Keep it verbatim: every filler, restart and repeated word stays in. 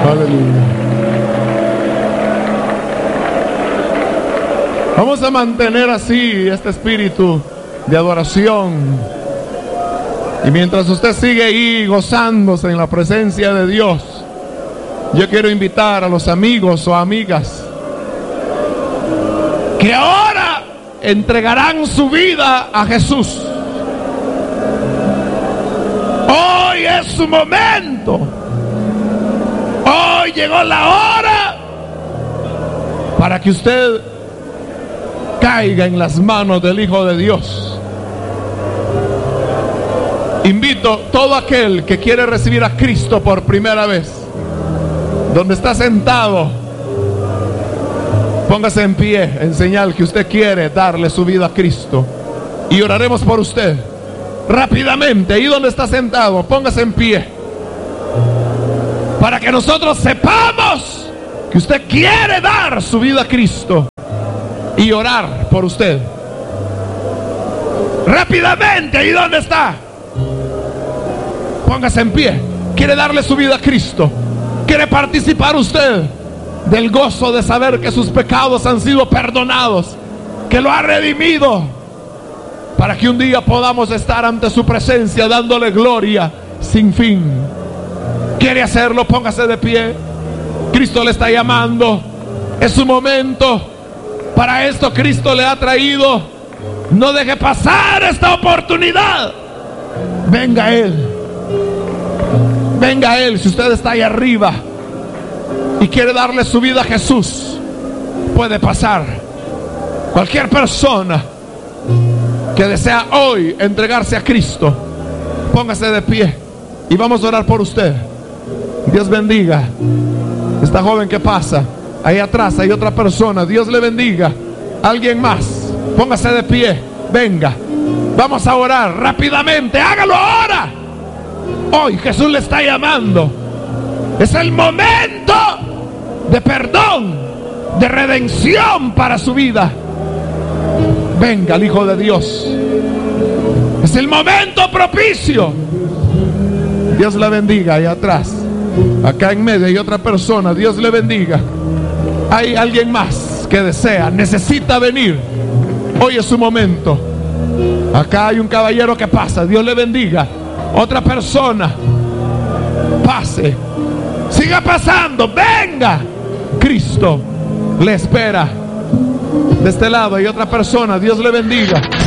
Aleluya. Vamos a mantener así este espíritu de adoración. Y mientras usted sigue ahí gozándose en la presencia de Dios, yo quiero invitar a los amigos o amigas que ahora entregarán su vida a Jesús. Hoy es su momento. Hoy llegó la hora para que usted caiga en las manos del Hijo de Dios. Invito a todo aquel que quiere recibir a Cristo por primera vez, donde está sentado, póngase en pie en señal que usted quiere darle su vida a Cristo, y oraremos por usted. Rápidamente, ahí donde está sentado, póngase en pie para que nosotros sepamos que usted quiere dar su vida a Cristo y orar por usted. Rápidamente, ahí donde está, póngase en pie. Quiere darle su vida a Cristo. Quiere participar usted del gozo de saber que sus pecados han sido perdonados, que lo ha redimido, para que un día podamos estar ante su presencia dándole gloria sin fin. Quiere hacerlo, póngase de pie. Cristo le está llamando. Es su momento. Para esto Cristo le ha traído. No deje pasar esta oportunidad. Venga a Él. Venga a Él. Si usted está ahí arriba y quiere darle su vida a Jesús, puede pasar. Cualquier persona que desea hoy entregarse a Cristo, póngase de pie y vamos a orar por usted. Dios bendiga. Esta joven que pasa ahí atrás, hay otra persona. Dios le bendiga. Alguien más, póngase de pie. Venga, vamos a orar rápidamente. Hágalo ahora. Hoy Jesús le está llamando. Es el momento de perdón, de redención para su vida. Venga el Hijo de Dios. Es el momento propicio. Dios la bendiga. Ahí atrás, acá en medio hay otra persona. Dios le bendiga. Hay alguien más que desea, necesita venir. Hoy es su momento. Acá hay un caballero que pasa. Dios le bendiga. Otra persona, pase. Siga pasando. Venga. Cristo le espera. De este lado hay otra persona. Dios le bendiga.